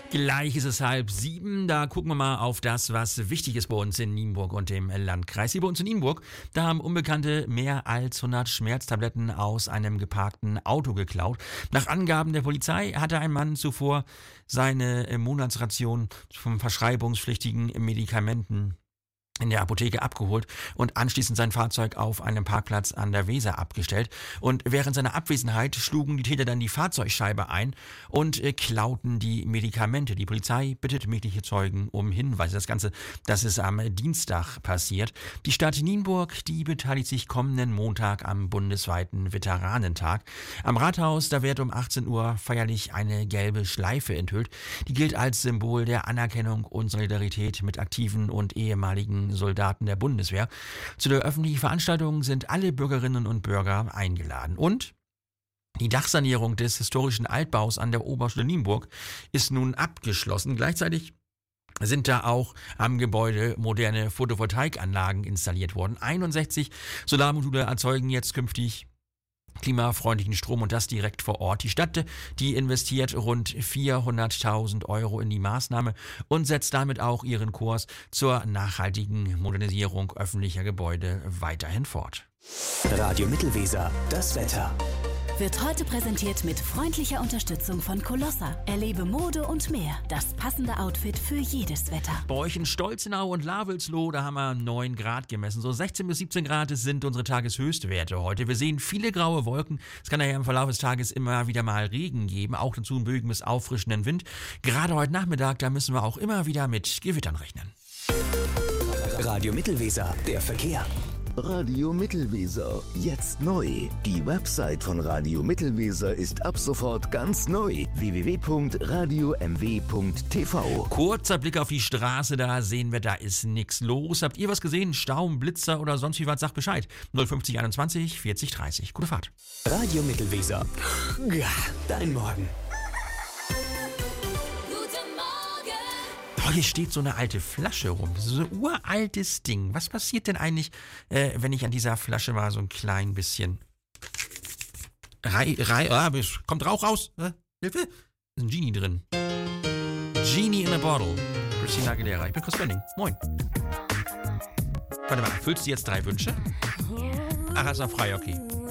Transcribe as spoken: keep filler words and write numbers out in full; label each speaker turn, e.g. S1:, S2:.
S1: Gleich ist es halb sieben, da gucken wir mal auf das, was wichtig ist bei uns in Nienburg und dem Landkreis. Hier bei uns in Nienburg, da haben Unbekannte mehr als hundert Schmerztabletten aus einem geparkten Auto geklaut. Nach Angaben der Polizei hatte ein Mann zuvor seine Monatsration von verschreibungspflichtigen Medikamenten in der Apotheke abgeholt und anschließend sein Fahrzeug auf einem Parkplatz an der Weser abgestellt. Und während seiner Abwesenheit schlugen die Täter dann die Fahrzeugscheibe ein und äh, klauten die Medikamente. Die Polizei bittet mögliche Zeugen um Hinweise. Das Ganze, das ist am Dienstag passiert. Die Stadt Nienburg, die beteiligt sich kommenden Montag am bundesweiten Veteranentag. Am Rathaus, da wird um achtzehn Uhr feierlich eine gelbe Schleife enthüllt. Die gilt als Symbol der Anerkennung und Solidarität mit aktiven und ehemaligen Soldaten der Bundeswehr. Zu der öffentlichen Veranstaltung sind alle Bürgerinnen und Bürger eingeladen. Und die Dachsanierung des historischen Altbaus an der Oberschule Nienburg ist nun abgeschlossen. Gleichzeitig sind da auch am Gebäude moderne Photovoltaikanlagen installiert worden. einundsechzig Solarmodule erzeugen jetzt künftig klimafreundlichen Strom und das direkt vor Ort. Die Stadt, die investiert rund vierhunderttausend Euro in die Maßnahme und setzt damit auch ihren Kurs zur nachhaltigen Modernisierung öffentlicher Gebäude weiterhin fort.
S2: Radio Mittelweser, das Wetter.
S3: Wird heute präsentiert mit freundlicher Unterstützung von Colossa. Erlebe Mode und mehr. Das passende Outfit für jedes Wetter.
S1: Bei euch in Stolzenau und Lavelsloh, da haben wir neun Grad gemessen. So sechzehn bis siebzehn Grad sind unsere Tageshöchstwerte heute. Wir sehen viele graue Wolken. Es kann daher im Verlauf des Tages immer wieder mal Regen geben. Auch dazu einen Bögen bis auffrischenden Wind. Gerade heute Nachmittag, da müssen wir auch immer wieder mit Gewittern rechnen.
S2: Radio Mittelweser, der Verkehr.
S4: Radio Mittelweser, jetzt neu. Die Website von Radio Mittelweser ist ab sofort ganz neu. w w w punkt radio m w punkt t v.
S1: Kurzer Blick auf die Straße, da sehen wir, da ist nichts los. Habt ihr was gesehen? Staum, Blitzer oder sonst wie was? Sagt Bescheid. null fünfzig einundzwanzig vierzig dreißig. Gute Fahrt.
S2: Radio Mittelweser. Ja, dein Morgen.
S1: Oh, hier steht so eine alte Flasche rum. Das ist so ein uraltes Ding. Was passiert denn eigentlich, äh, wenn ich an dieser Flasche mal so ein klein bisschen... Rei, Rei, ah, kommt Rauch raus. Äh, Hilfe? Ist ein Genie drin. Genie in a Bottle. Christina Aguilera. Ich bin Chris Benning. Moin. Warte mal, erfüllst du jetzt drei Wünsche? Ach, ist noch frei, okay.